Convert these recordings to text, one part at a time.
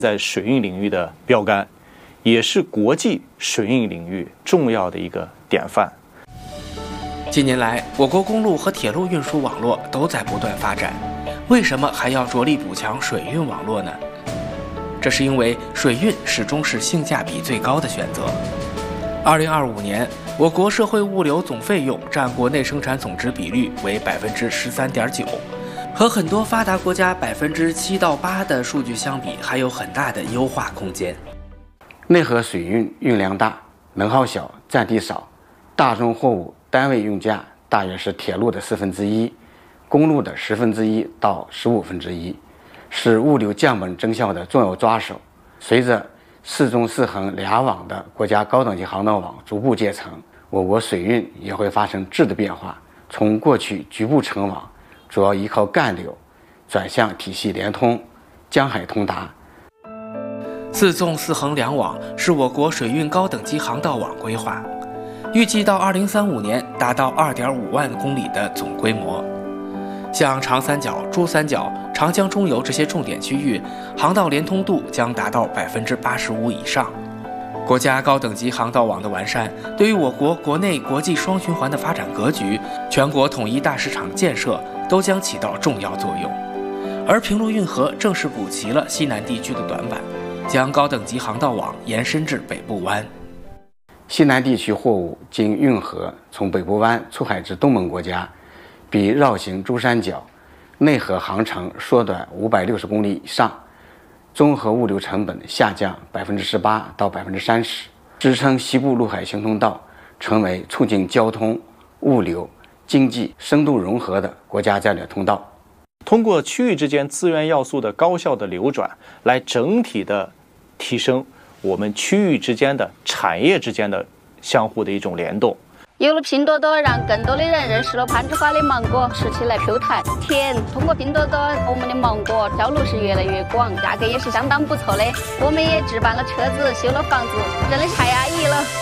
在水运领域的标杆，也是国际水运领域重要的一个典范。 近年来，我国公路和铁路运输网络都在不断发展，为什么还要着力补强水运网络呢？这是因为水运始终是性价比最高的选择。2025年，我国社会物流总费用占国内生产总值比率为13.9%，和很多发达国家7%到8%的数据相比，还有很大的优化空间。 内河水运运量大，能耗小，占地少，大宗货物单位运价大约是铁路的1/4，公路的1/10到1/15，是物流降本增效的重要抓手。随着4纵4横2网的国家高等级航道网逐步建成，我国水运也会发生质的变化，从过去局部成网，主要依靠干流，转向体系联通、江海通达。 4纵4横2网是我国水运高等级航道网规划，预计到2035年达到2.5万公里的总规模。像长三角、珠三角、长江中游这些重点区域，航道连通度将达到85%以上。国家高等级航道网的完善，对于我国国内国际双循环的发展格局、全国统一大市场建设都将起到重要作用。而平陆运河正是补齐了西南地区的短板，将高等级航道网延伸至北部湾。 西南地区货物经运河从北部湾出海至东盟国家，比绕行珠三角内河航程缩短560公里以上，综合物流成本下降18%到30%，支撑西部陆海行通道成为促进交通、物流、经济深度融合的国家战略通道。 通过区域之间资源要素的高效的流转，来整体的提升我们区域之间的产业之间的相互的一种联动。 有了拼多多，让更多的人认识了攀枝花的芒果，吃起来 Q 弹甜。通过拼多多，我们的芒果销路是越来越广，价格也是相当不错的。我们也置办了车子，修了房子，真的太安逸了。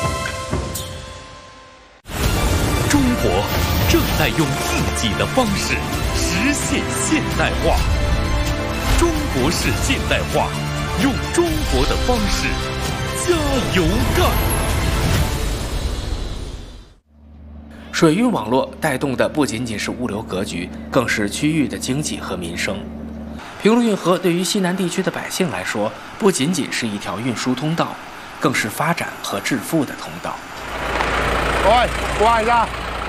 中国正在用自己的方式实现现代化，中国式现代化，用中国的方式加油干。 水运网络带动的不仅仅是物流格局，更是区域的经济和民生。平陆运河对于西南地区的百姓来说，不仅仅是一条运输通道，更是发展和致富的通道。 喂，挂一下。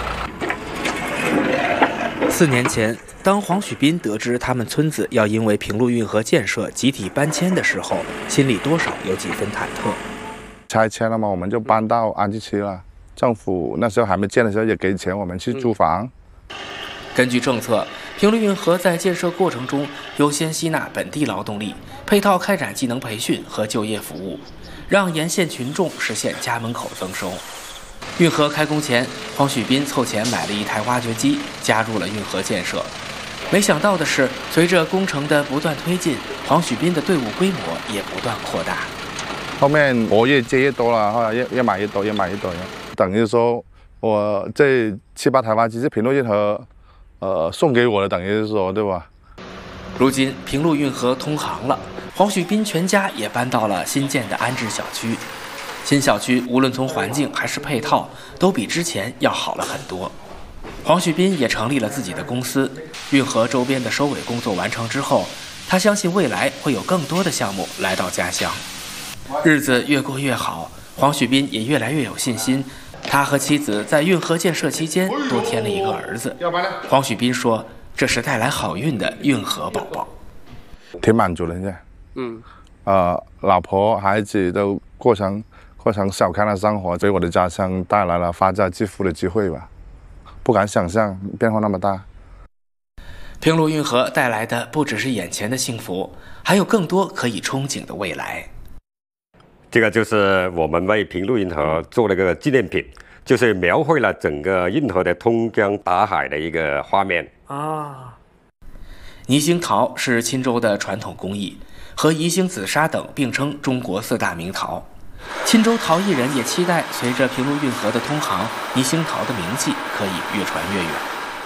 4年前，当黄许斌得知他们村子要因为平陆运河建设集体搬迁的时候，心里多少有几分忐忑。 拆迁了嘛，我们就搬到安置区了。政府那时候还没建的时候，也给钱我们去租房。 根据政策，平陆运河在建设过程中优先吸纳本地劳动力，配套开展技能培训和就业服务，让沿线群众实现家门口增收。运河开工前，黄许斌凑钱买了一台挖掘机，加入了运河建设。没想到的是，随着工程的不断推进，黄许斌的队伍规模也不断扩大。 后面我越接越多了，后来越买越多，越买越多。等于说，我这7、8台挖机是平陆运河，送给我的，等于是说，对吧？ 如今平陆运河通航了，黄许斌全家也搬到了新建的安置小区。新小区无论从环境还是配套，都比之前要好了很多。黄许斌也成立了自己的公司。运河周边的收尾工作完成之后，他相信未来会有更多的项目来到家乡。日子越过越好，黄许斌也越来越有信心。他和妻子在运河建设期间多添了一个儿子。黄许斌说，这是带来好运的运河宝宝。 挺满足的现在。老婆孩子都过成小康的生活，给我的家乡带来了发家致富的机会吧。不敢想象变化那么大。 平陆运河带来的不只是眼前的幸福，还有更多可以憧憬的未来。 这个就是我们为平陆运河做了个纪念品，就是描绘了整个运河的通江达海的一个画面啊。泥星陶是钦州的传统工艺，和宜兴紫砂等并称中国4大名陶。钦州陶艺人也期待随着平陆运河的通航，泥星陶的名气可以越传越远。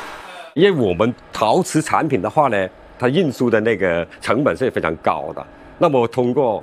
因为我们陶瓷产品的话呢，它运输的那个成本是非常高的， 那么通过